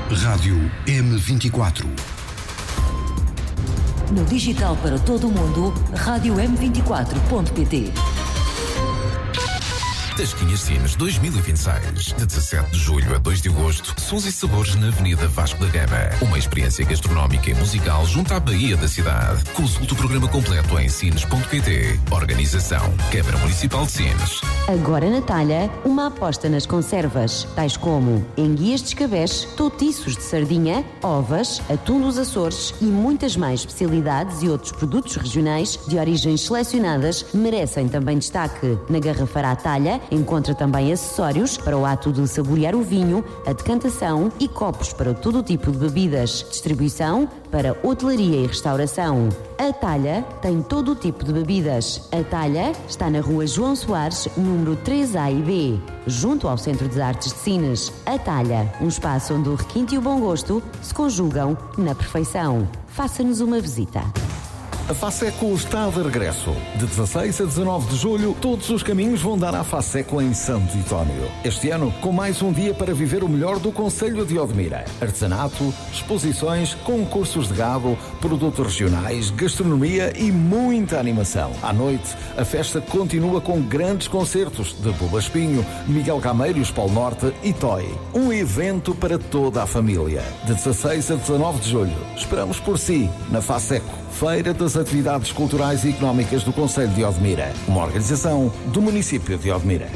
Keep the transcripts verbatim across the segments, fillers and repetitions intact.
Rádio M vinte e quatro. No digital para todo o mundo, rádio m vinte e quatro ponto pt. Tasquinhas Cines dois mil e vinte e seis. De dezassete de julho a dois de agosto, sons e sabores na Avenida Vasco da Gama. Uma experiência gastronómica e musical junto à Baía da cidade. Consulte o programa completo em cines ponto pt. Organização Câmara Municipal de Sines. Agora na talha, uma aposta nas conservas, tais como enguias de escabeche, toutiços de sardinha, ovas, atum dos Açores e muitas mais especialidades e outros produtos regionais de origens selecionadas merecem também destaque. Na garrafara à talha, encontra também acessórios para o ato de saborear o vinho, a decantação e copos para todo o tipo de bebidas. Distribuição para hotelaria e restauração. A Talha tem todo o tipo de bebidas. A Talha está na rua João Soares, número três A e B, junto ao Centro de Artes de Sines. A Talha, um espaço onde o requinte e o bom gosto se conjugam na perfeição. Faça-nos uma visita. A FASECO está de regresso. De dezasseis a dezanove de julho, todos os caminhos vão dar à FASECO em Santo António. Este ano, com mais um dia para viver o melhor do Concelho de Odmira. Artesanato, exposições, concursos de gado, produtos regionais, gastronomia e muita animação. À noite, a festa continua com grandes concertos de Buba Espinho, Miguel Cameiros, Polo Norte e Toy. Um evento para toda a família. De dezasseis a dezanove de julho, esperamos por si na FASECO. Feira das Atividades Culturais e Económicas do Concelho de Odmira. Uma organização do município de Odmira.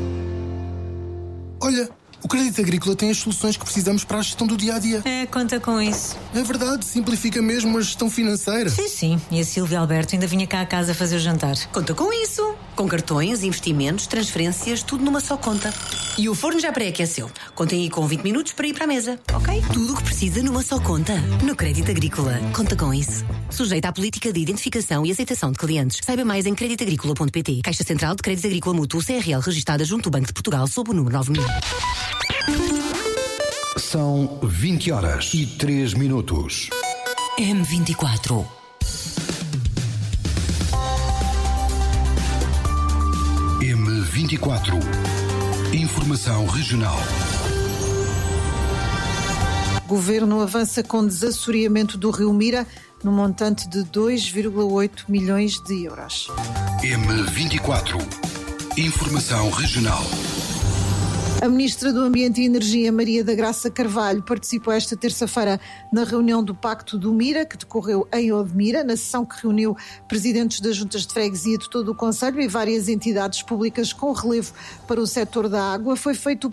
Olha, o Crédito Agrícola tem as soluções que precisamos para a gestão do dia-a-dia. É, conta com isso. É verdade, simplifica mesmo a gestão financeira. Sim, sim. E a Silvia Alberto ainda vinha cá a casa fazer o jantar. Conta com isso. Com cartões, investimentos, transferências, tudo numa só conta. E o forno já pré-aqueceu. Contem aí com vinte minutos para ir para a mesa, ok? Tudo o que precisa numa só conta. No Crédito Agrícola. Conta com isso. Sujeita à política de identificação e aceitação de clientes. Saiba mais em crédito agrícola ponto pt. Caixa Central de Crédito Agrícola Mútuo C R L registada junto ao Banco de Portugal sob o número nove mil. São vinte horas e três minutos. M vinte e quatro. M vinte e quatro. Informação regional. Governo avança com desassoreamento do Rio Mira no montante de dois vírgula oito milhões de euros. M vinte e quatro. Informação regional. A Ministra do Ambiente e Energia, Maria da Graça Carvalho, participou esta terça-feira na reunião do Pacto do Mira, que decorreu em Odmira, na sessão que reuniu presidentes das juntas de freguesia de todo o concelho e várias entidades públicas com relevo para o setor da água. Foi feito